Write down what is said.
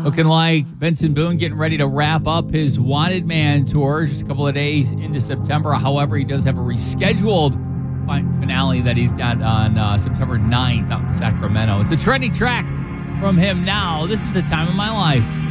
Looking like Benson Boone getting ready to wrap up his Wanted Man tour just a couple of days into September. However, he does have a rescheduled finale that he's got on September 9th out in Sacramento. It's a trending track from him now. This is The Time of My Life.